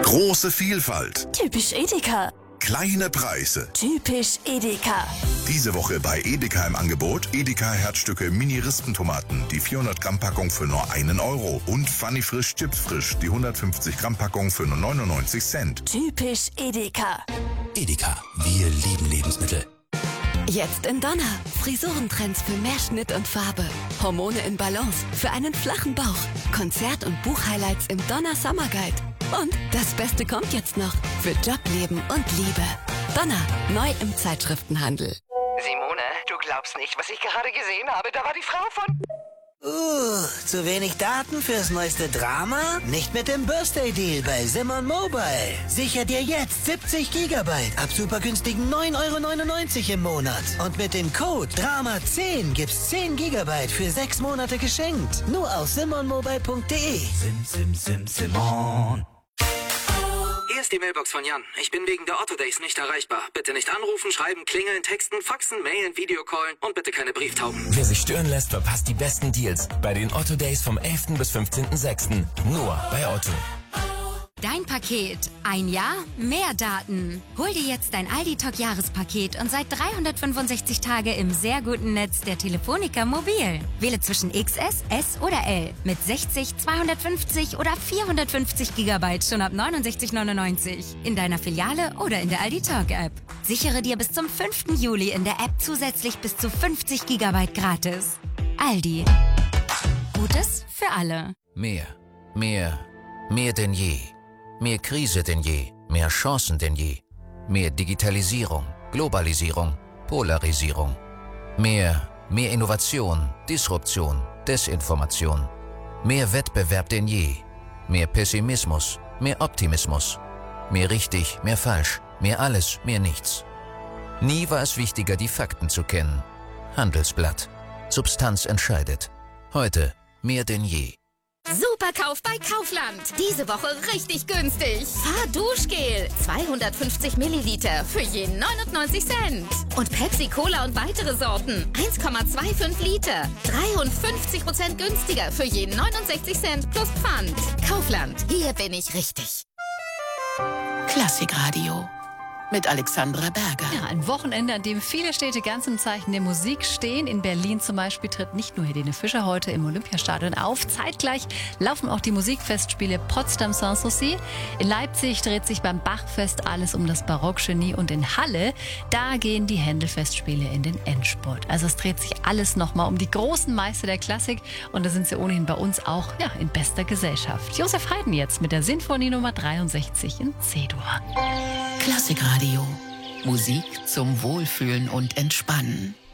Große Vielfalt. Typisch Edeka. Kleine Preise. Typisch Edeka. Diese Woche bei Edeka im Angebot Edeka Herzstücke Mini-Rispentomaten, die 400 Gramm Packung für nur 1 Euro und Funny Frisch Chips Frisch, die 150 Gramm Packung für nur 99 Cent. Typisch Edeka. Edeka, wir lieben Lebensmittel. Jetzt in Donner. Frisurentrends für mehr Schnitt und Farbe. Hormone in Balance für einen flachen Bauch. Konzert- und Buchhighlights im Donner Summer Guide. Und das Beste kommt jetzt noch für Job, Leben und Liebe. Donner, neu im Zeitschriftenhandel. Simone, du glaubst nicht, was ich gerade gesehen habe. Da war die Frau von... Zu wenig Daten fürs neueste Drama? Nicht mit dem Birthday Deal bei Simon Mobile. Sicher dir jetzt 70 Gigabyte ab super günstigen 9,99 € im Monat. Und mit dem Code DRAMA10 gibt's 10 Gigabyte für 6 Monate geschenkt. Nur auf simonmobile.de. Simon. Hier ist die Mailbox von Jan. Ich bin wegen der Otto Days nicht erreichbar. Bitte nicht anrufen, schreiben, klingeln, texten, faxen, mailen, Videocallen und bitte keine Brieftauben. Wer sich stören lässt, verpasst die besten Deals bei den Otto Days vom 11. bis 15.06. Nur bei Otto. Dein Paket. Ein Jahr, mehr Daten. Hol dir jetzt dein Aldi-Talk-Jahrespaket und seit 365 Tage im sehr guten Netz der Telefonica Mobil. Wähle zwischen XS, S oder L mit 60, 250 oder 450 Gigabyte schon ab 69,99 in deiner Filiale oder in der Aldi-Talk-App. Sichere dir bis zum 5. Juli in der App zusätzlich bis zu 50 Gigabyte gratis. Aldi. Gutes für alle. Mehr denn je. Mehr Krise denn je, mehr Chancen denn je. Mehr Digitalisierung, Globalisierung, Polarisierung. Mehr Innovation, Disruption, Desinformation. Mehr Wettbewerb denn je. Mehr Pessimismus, mehr Optimismus. Mehr richtig, mehr falsch, mehr alles, mehr nichts. Nie war es wichtiger, die Fakten zu kennen. Handelsblatt. Substanz entscheidet. Heute mehr denn je. Superkauf bei Kaufland. Diese Woche richtig günstig. Fahrduschgel 250 Milliliter für je 99 Cent. Und Pepsi Cola und weitere Sorten 1,25 Liter. 53% günstiger für je 69 Cent plus Pfand. Kaufland, hier bin ich richtig. Klassikradio mit Alexandra Berger. Ja, ein Wochenende, an dem viele Städte ganz im Zeichen der Musik stehen. In Berlin zum Beispiel tritt nicht nur Helene Fischer heute im Olympiastadion auf. Zeitgleich laufen auch die Musikfestspiele Potsdam-Sanssouci. In Leipzig dreht sich beim Bachfest alles um das Barockgenie. Und in Halle, da gehen die Händel-Festspiele in den Endspurt. Also es dreht sich alles nochmal um die großen Meister der Klassik. Und da sind sie ohnehin bei uns auch in bester Gesellschaft. Josef Haydn jetzt mit der Sinfonie Nummer 63 in C-Dur. Klassikradio. Musik zum Wohlfühlen und Entspannen.